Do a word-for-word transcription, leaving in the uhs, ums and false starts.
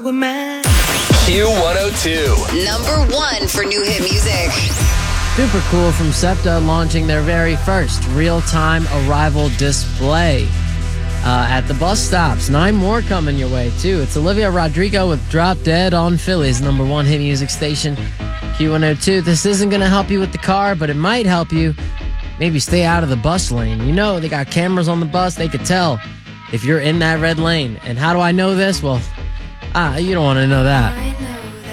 were mine. Q one oh two. Number one for new hit music. Super cool from SEPTA launching their very first real-time arrival display uh, at the bus stops. Nine more coming your way, too. It's Olivia Rodrigo with Drop Dead on Philly's number one hit music station, Q one oh two. This isn't going to help you with the car, but it might help you maybe stay out of the bus lane. You know, they got cameras on the bus. They could tell if you're in that red lane. And how do I know this? Well, ah, you don't want to know that.